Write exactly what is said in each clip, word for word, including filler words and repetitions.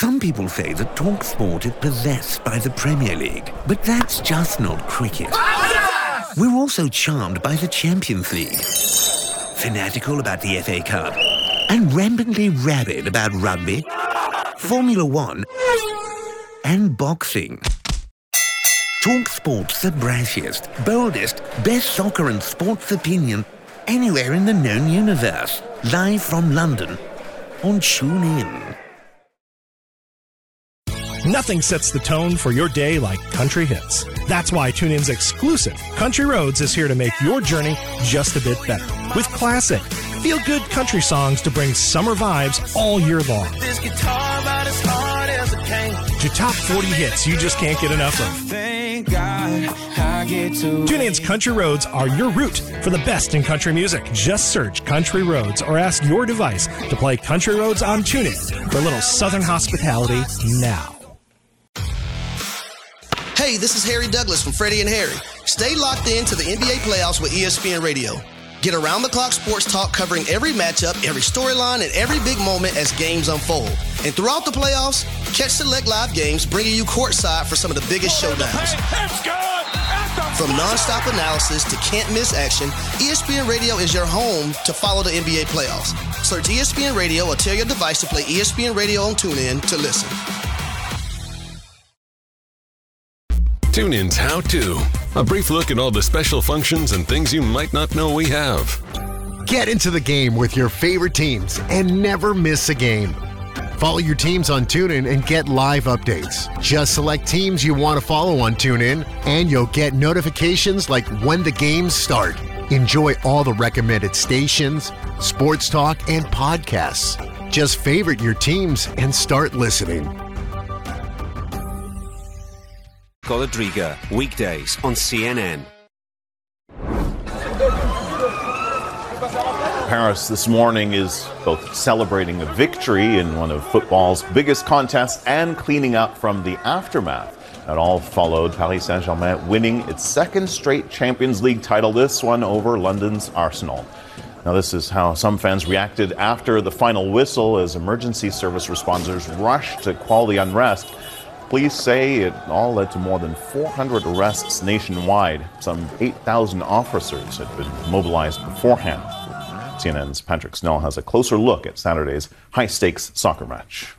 Some people say that TalkSport is possessed by the Premier League, but that's just not cricket. We're also charmed by the Champions League, fanatical about the F A Cup, and rampantly rabid about rugby, Formula One, and boxing. TalkSport's the brashiest, boldest, best soccer and sports opinion anywhere in the known universe. Live from London on TuneIn. Nothing sets the tone for your day like country hits. That's why TuneIn's exclusive Country Roads is here to make your journey just a bit better. With classic, feel-good country songs to bring summer vibes all year long. This guitar about as hard as it can. To top forty hits you just can't get enough of. Thank God I get to TuneIn's Country Roads are your route for the best in country music. Just search Country Roads or ask your device to play Country Roads on TuneIn for a little southern hospitality now. Hey, this is Harry Douglas from Freddie and Harry. Stay locked in to the N B A playoffs with E S P N Radio. Get around-the-clock sports talk covering every matchup, every storyline, and every big moment as games unfold. And throughout the playoffs, catch select live games bringing you courtside for some of the biggest showdowns. From nonstop analysis to can't-miss action, E S P N Radio is your home to follow the N B A playoffs. Search E S P N Radio or tell your device to play E S P N Radio on TuneIn to listen. TuneIn's How To. A brief look at all the special functions and things you might not know we have. Get into the game with your favorite teams and never miss a game. Follow your teams on TuneIn and get live updates. Just select teams you want to follow on TuneIn, and you'll get notifications like when the games start. Enjoy all the recommended stations, sports talk, and podcasts. Just favorite your teams and start listening. Rodrigo, weekdays on C N N. Paris this morning is both celebrating a victory in one of football's biggest contests and cleaning up from the aftermath. That all followed Paris Saint-Germain winning its second straight Champions League title, this one over London's Arsenal. Now, this is how some fans reacted after the final whistle as emergency service responders rushed to quell the unrest. Police say it all led to more than four hundred arrests nationwide. Some eight thousand officers had been mobilized beforehand. C N N's Patrick Snell has a closer look at Saturday's high-stakes soccer match.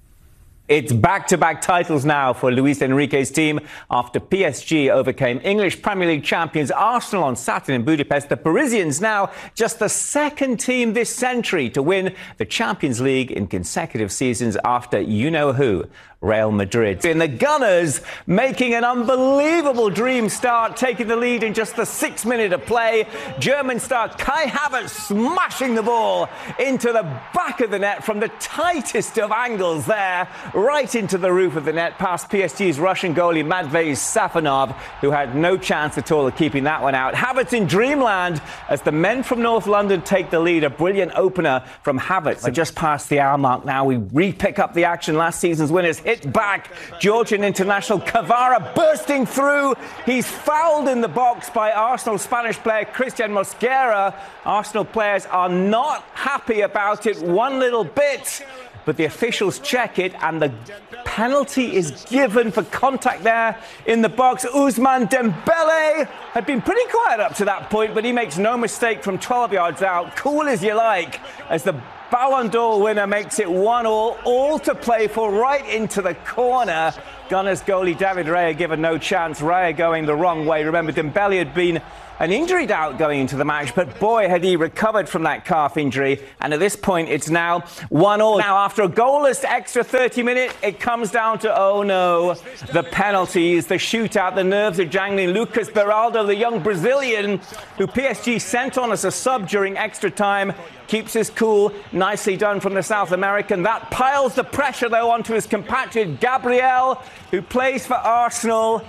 It's back-to-back titles now for Luis Enrique's team after P S G overcame English Premier League champions Arsenal on Saturday in Budapest. The Parisians now just the second team this century to win the Champions League in consecutive seasons after you-know-who, Real Madrid. And the Gunners making an unbelievable dream start, taking the lead in just the sixth minute of play. German star Kai Havertz smashing the ball into the back of the net from the tightest of angles there, right into the roof of the net, past P S G's Russian goalie Matvei Safonov, who had no chance at all of keeping that one out. Havertz in dreamland as the men from North London take the lead. A brilliant opener from Havertz. So just past the hour mark now, we re-pick up the action. Last season's winners hit back. Georgian international Kvara bursting through. He's fouled in the box by Arsenal Spanish player Christian Mosquera. Arsenal players are not happy about it one little bit, but the officials check it and the penalty is given for contact there in the box. Ousmane Dembele had been pretty quiet up to that point, but he makes no mistake from twelve yards out. Cool as you like, as the Ballon d'Or winner makes it one all, all to play for right into the corner. Gunners goalie David Raya given no chance. Raya going the wrong way. Remember, Dembele had been an injury doubt going into the match, but boy, had he recovered from that calf injury. And at this point, it's now one all. Now, after a goalless extra thirty minute, it comes down to, oh no, the penalties, the shootout, the nerves are jangling. Lucas Beraldo, the young Brazilian, who P S G sent on as a sub during extra time, keeps his cool. Nicely done from the South American. That piles the pressure, though, onto his compatriot Gabriel, who plays for Arsenal.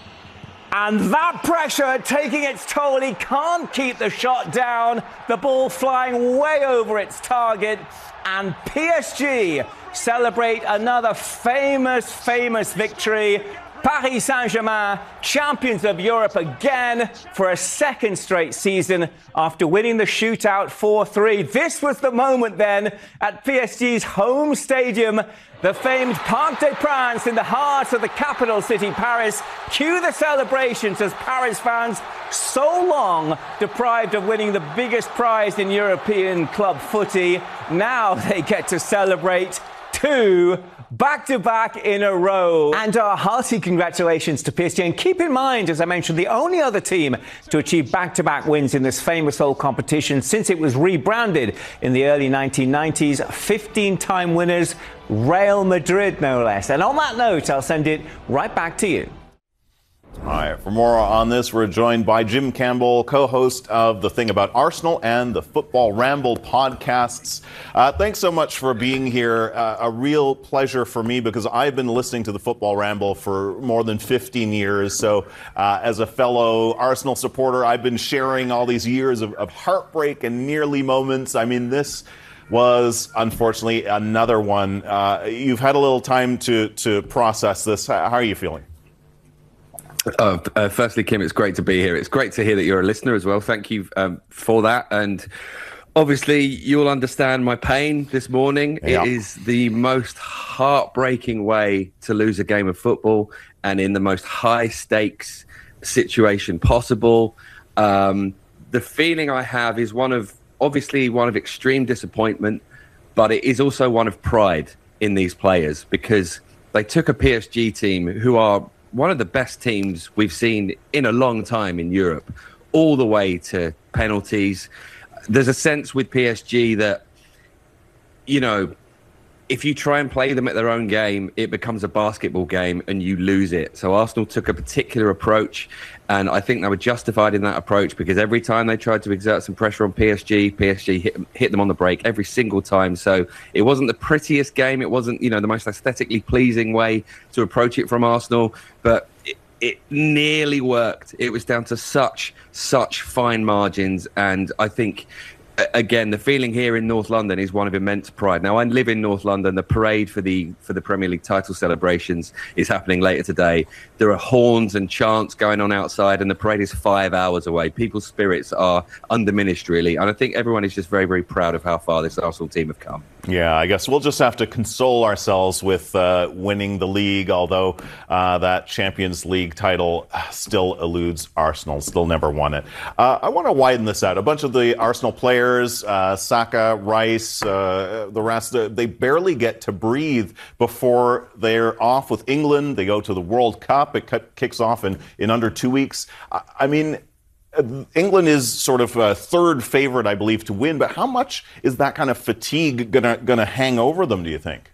And that pressure taking its toll. He can't keep the shot down. The ball flying way over its target. And P S G celebrate another famous, famous victory. Paris Saint-Germain, champions of Europe again for a second straight season after winning the shootout four three. This was the moment then at P S G's home stadium, the famed Parc des Princes in the heart of the capital city, Paris. Cue the celebrations as Paris fans, so long deprived of winning the biggest prize in European club footy, now they get to celebrate two back-to-back in a row. And our hearty congratulations to P S G. And keep in mind, as I mentioned, the only other team to achieve back-to-back wins in this famous old competition since it was rebranded in the early nineteen nineties. fifteen-time winners, Real Madrid, no less. And on that note, I'll send it right back to you. All right, for more on this, we're joined by Jim Campbell, co-host of The Thing About Arsenal and the Football Ramble podcasts. Uh, thanks so much for being here. Uh, a real pleasure for me because I've been listening to the Football Ramble for more than fifteen years. So uh, as a fellow Arsenal supporter, I've been sharing all these years of, of heartbreak and nearly moments. I mean, this was, unfortunately, another one. Uh, you've had a little time to, to process this. How are you feeling? Uh, uh, firstly, Kim, it's great to be here. It's great to hear that you're a listener as well. Thank you um, for that. And obviously, you'll understand my pain this morning. Yeah. It is the most heartbreaking way to lose a game of football and in the most high-stakes situation possible. Um, the feeling I have is one of, obviously, one of extreme disappointment, but it is also one of pride in these players because they took a P S G team who are one of the best teams we've seen in a long time in Europe, all the way to penalties. There's a sense with P S G that, you know, if you try and play them at their own game, it becomes a basketball game and you lose it. So Arsenal took a particular approach, and I think they were justified in that approach because every time they tried to exert some pressure on P S G, P S G hit, hit them on the break every single time. So it wasn't the prettiest game. It wasn't, you know, the most aesthetically pleasing way to approach it from Arsenal, but it, it nearly worked. It was down to such, such fine margins. And I think, again, the feeling here in North London is one of immense pride. Now, I live in North London. The parade for the for the Premier League title celebrations is happening later today. There are horns and chants going on outside, and the parade is five hours away. People's spirits are undiminished, really. And I think everyone is just very, very proud of how far this Arsenal team have come. Yeah, I guess we'll just have to console ourselves with uh, winning the league, although uh, that Champions League title still eludes Arsenal, still never won it. Uh, I want to widen this out. A bunch of the Arsenal players, uh, Saka, Rice, uh, the rest, uh, they barely get to breathe before they're off with England. They go to the World Cup. It cut, kicks off in, in under two weeks. I, I mean, England is sort of a third favorite, I believe, to win. But how much is that kind of fatigue gonna gonna hang over them, do you think?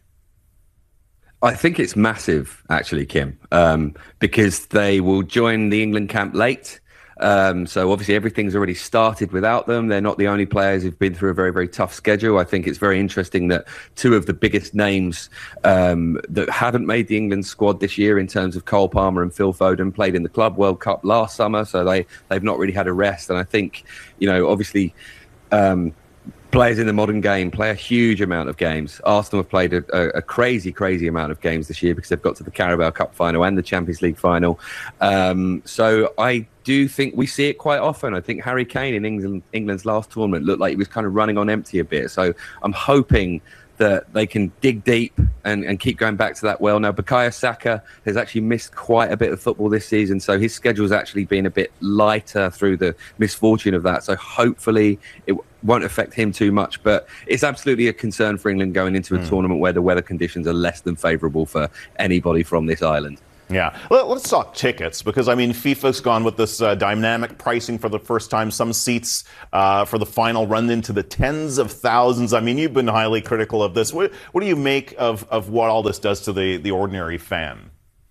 I think it's massive, actually, Kim, um, because they will join the England camp late. Um, so obviously everything's already started without them. They're not the only players who've been through a very, very tough schedule. I think it's very interesting that two of the biggest names um, that haven't made the England squad this year in terms of Cole Palmer and Phil Foden played in the Club World Cup last summer. So they, they've not really had a rest. And I think, you know, obviously um, players in the modern game play a huge amount of games. Arsenal have played a, a, a crazy, crazy amount of games this year because they've got to the Carabao Cup final and the Champions League final. Um, so I do think we see it quite often. I think Harry Kane in England, England's last tournament looked like he was kind of running on empty a bit. So I'm hoping that they can dig deep and, and keep going back to that well. Now, Bukayo Saka has actually missed quite a bit of football this season, so his schedule's actually been a bit lighter through the misfortune of that. So hopefully it won't affect him too much. But it's absolutely a concern for England going into a mm. tournament where the weather conditions are less than favourable for anybody from this island. Yeah. Let's talk tickets because, I mean, FIFA's gone with this uh, dynamic pricing for the first time. Some seats uh, for the final run into the tens of thousands. I mean, you've been highly critical of this. What, what do you make of, of what all this does to the, the ordinary fan?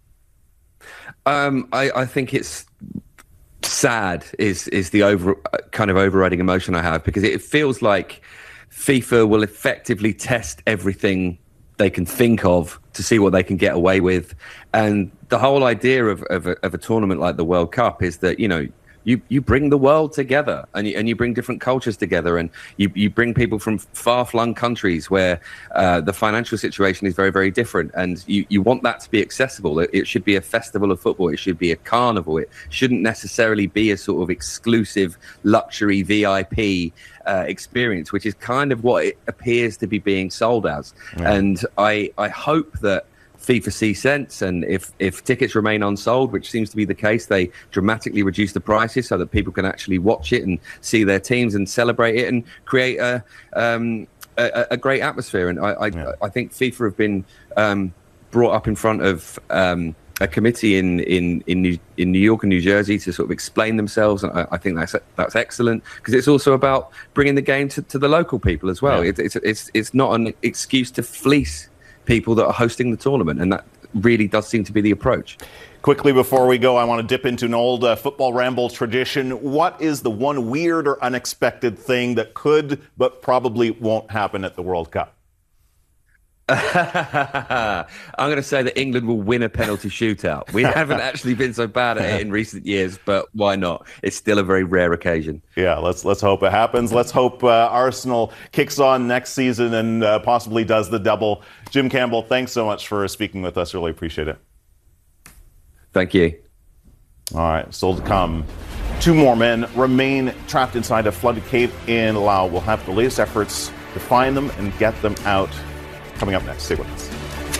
Um, I, I think it's sad is, is the over kind of overriding emotion I have because it feels like FIFA will effectively test everything they can think of to see what they can get away with. And the whole idea of, of, a, of a tournament like the World Cup is that, you know, you you bring the world together, and you, and you bring different cultures together, and you, you bring people from far-flung countries where uh, the financial situation is very, very different, and you, you want that to be accessible. It, it should be a festival of football. It should be a carnival. It shouldn't necessarily be a sort of exclusive luxury V I P uh, experience, which is kind of what it appears to be being sold as. Yeah. And I I hope that FIFA sees sense, and if, if tickets remain unsold, which seems to be the case, they dramatically reduce the prices so that people can actually watch it and see their teams and celebrate it and create a um, a, a great atmosphere. And I I, yeah. I think FIFA have been um, brought up in front of um, a committee in in in New, in New York and New Jersey to sort of explain themselves, and I, I think that's that's excellent, because it's also about bringing the game to, to the local people as well. Yeah. It, it's it's it's not an excuse to fleece people that are hosting the tournament, and that really does seem to be the approach. Quickly before we go, I want to dip into an old uh, football ramble tradition. What is the one weird or unexpected thing that could but probably won't happen at the World Cup? I'm going to say that England will win a penalty shootout. We haven't actually been so bad at it in recent years, but why not? It's still a very rare occasion. Yeah, let's let's hope it happens. Let's hope uh, Arsenal kicks on next season and uh, possibly does the double. Jim Campbell, thanks so much for speaking with us. Really appreciate it. Thank you. All right, still to come. Two more men remain trapped inside a flooded cave in Laos. We'll have the latest efforts to find them and get them out. Coming up next, stay with us.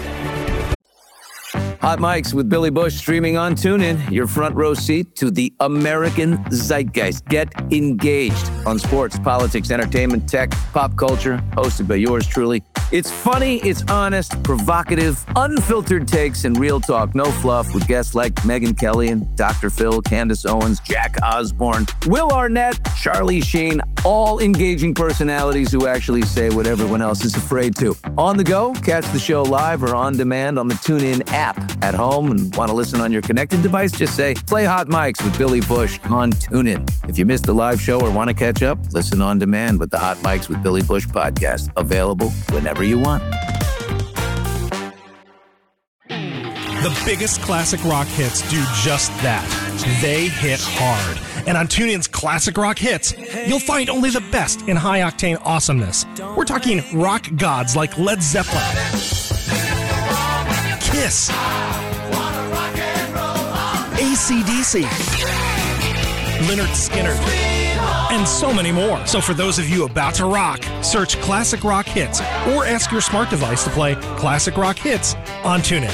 Hot Mics with Billy Bush streaming on TuneIn. Your front row seat to the American zeitgeist. Get engaged on sports, politics, entertainment, tech, pop culture. Hosted by yours truly. It's funny, it's honest, provocative, unfiltered takes, and real talk. No fluff, with guests like Megyn Kelly and Doctor Phil, Candace Owens, Jack Osborne, Will Arnett, Charlie Sheen. All engaging personalities who actually say what everyone else is afraid to. On the go, catch the show live or on demand on the TuneIn app. At home and want to listen on your connected device, just say, play Hot Mics with Billy Bush on TuneIn. If you missed the live show or want to catch up, listen on demand with the Hot Mics with Billy Bush podcast. Available whenever you want. The biggest classic rock hits do just that. They hit hard. And on TuneIn's Classic Rock Hits, you'll find only the best in high-octane awesomeness. We're talking rock gods like Led Zeppelin, Kiss, A C D C, Lynyrd Skynyrd, and so many more. So for those of you about to rock, search Classic Rock Hits or ask your smart device to play Classic Rock Hits on TuneIn.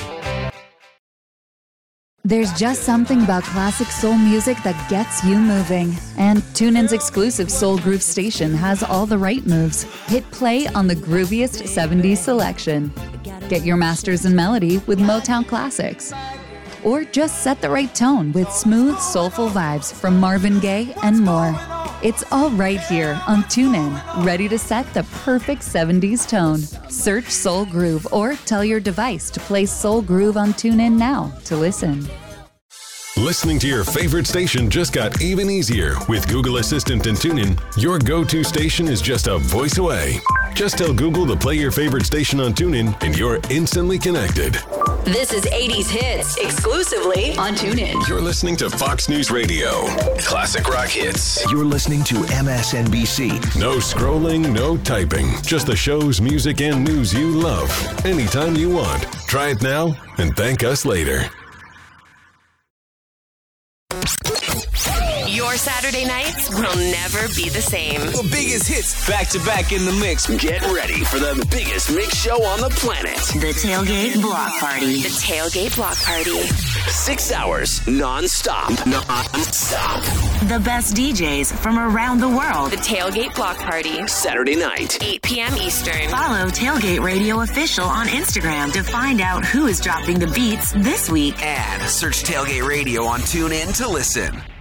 There's just something about classic soul music that gets you moving. And TuneIn's exclusive Soul Groove station has all the right moves. Hit play on the grooviest seventies selection. Get your masters in melody with Motown classics. Or just set the right tone with smooth, soulful vibes from Marvin Gaye and more. It's all right here on TuneIn, ready to set the perfect seventies tone. Search Soul Groove or tell your device to play Soul Groove on TuneIn now to listen. Listening to your favorite station just got even easier with Google Assistant and TuneIn. Your go-to station is just a voice away. Just tell Google to play your favorite station on TuneIn and you're instantly connected. This is eighties Hits, exclusively on TuneIn. You're listening to Fox News Radio. Classic Rock Hits. You're listening to M S N B C. No scrolling, no typing. Just the shows, music, and news you love. Anytime you want. Try it now and thank us later. Your Saturday nights will never be the same. The biggest hits back to back in the mix. Get ready for the biggest mix show on the planet. The Tailgate Block Party. The Tailgate Block Party. Six hours non-stop. Non-stop. The best D Js from around the world. The Tailgate Block Party. Saturday night. eight p.m. Eastern. Follow Tailgate Radio Official on Instagram to find out who is dropping the beats this week. And search Tailgate Radio on TuneIn to listen.